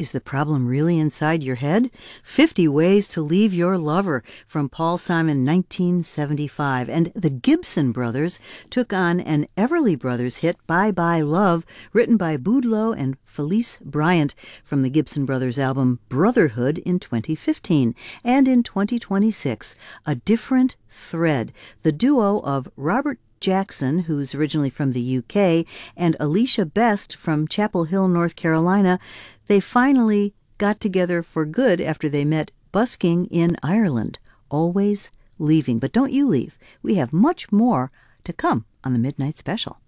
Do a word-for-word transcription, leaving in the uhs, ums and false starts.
Is the problem really inside your head? fifty Ways to Leave Your Lover from Paul Simon, nineteen seventy-five. And the Gibson Brothers took on an Everly Brothers hit, Bye Bye Love, written by Boudleaux and Felice Bryant from the Gibson Brothers album Brotherhood in twenty fifteen. And in twenty twenty-six, A Different Thread, the duo of Robert Jackson, who's originally from the U K, and Alicia Best from Chapel Hill, North Carolina. They finally got together for good after they met busking in Ireland. Always leaving. But don't you leave. We have much more to come on the Midnight Special.